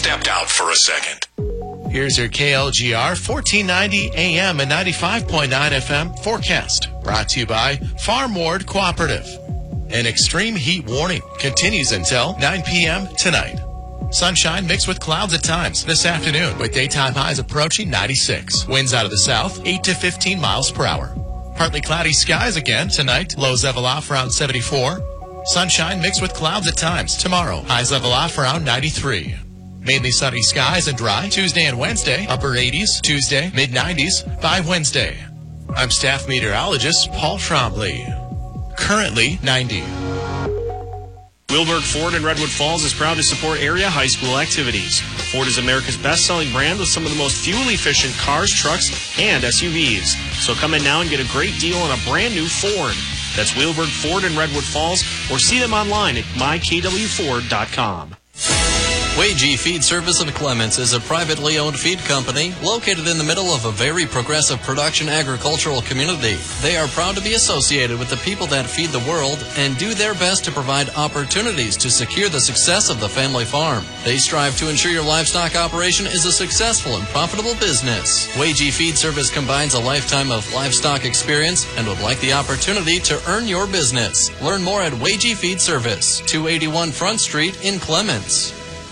stepped out for a second. Here's your KLGR 1490 AM and 95.9 FM forecast. Brought to you by Farm Ward Cooperative. An extreme heat warning continues until 9 p.m. tonight. Sunshine mixed with clouds at times this afternoon with daytime highs approaching 96. Winds out of the south 8 to 15 miles per hour. Partly cloudy skies again tonight. Lows level off around 74. Sunshine mixed with clouds at times tomorrow. Highs level off around 93. Mainly sunny skies and dry Tuesday and Wednesday. Upper 80s Tuesday, mid 90s by Wednesday. I'm staff meteorologist Paul Trombley. Currently 90. Wilberg Ford in Redwood Falls is proud to support area high school activities. Ford is America's best-selling brand with some of the most fuel-efficient cars, trucks, and SUVs. So come in now and get a great deal on a brand new Ford. That's Wilberg Ford in Redwood Falls, or see them online at mykwford.com. Wagee Feed Service of Clements is a privately owned feed company located in the middle of a very progressive production agricultural community. They are proud to be associated with the people that feed the world and do their best to provide opportunities to secure the success of the family farm. They strive to ensure your livestock operation is a successful and profitable business. Wagee Feed Service combines a lifetime of livestock experience and would like the opportunity to earn your business. Learn more at Wagee Feed Service, 281 Front Street in Clements.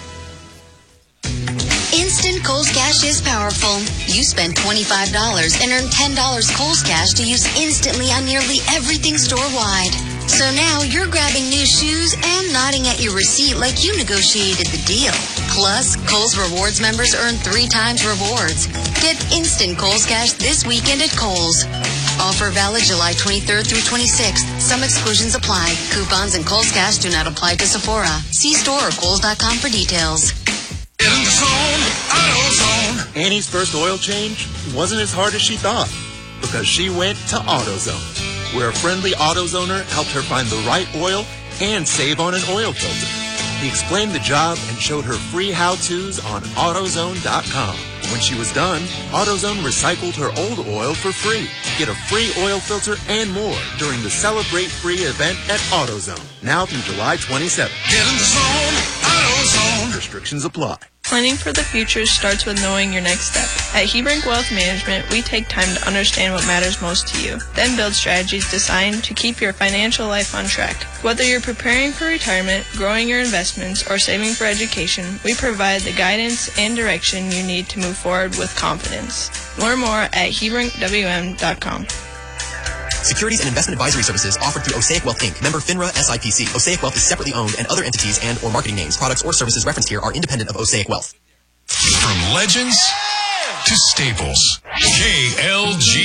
Instant Kohl's Cash is powerful. You spend $25 and earn $10 Kohl's Cash to use instantly on nearly everything store-wide. So now you're grabbing new shoes and nodding at your receipt like you negotiated the deal. Plus, Kohl's Rewards members earn 3 times rewards. Get instant Kohl's Cash this weekend at Kohl's. Offer valid July 23rd through 26th. Some exclusions apply. Coupons and Kohl's Cash do not apply to Sephora. See store or Kohls.com for details. In the zone, AutoZone. Annie's first oil change wasn't as hard as she thought because she went to AutoZone, where a friendly AutoZoner helped her find the right oil and save on an oil filter. He explained the job and showed her free how-tos on AutoZone.com. When she was done, AutoZone recycled her old oil for free. Get a free oil filter and more during the Celebrate Free event at AutoZone, now through July 27th. Get in the zone, AutoZone. Restrictions apply. Planning for the future starts with knowing your next step. At Hebrink Wealth Management, we take time to understand what matters most to you, then build strategies designed to keep your financial life on track. Whether you're preparing for retirement, growing your investments, or saving for education, we provide the guidance and direction you need to move forward with confidence. Learn more at HebrinkWM.com. Securities and investment advisory services offered through Osaic Wealth Inc., member FINRA SIPC. Osaic Wealth is separately owned, and other entities and or marketing names, products, or services referenced here are independent of Osaic Wealth. From legends to staples, KLGR.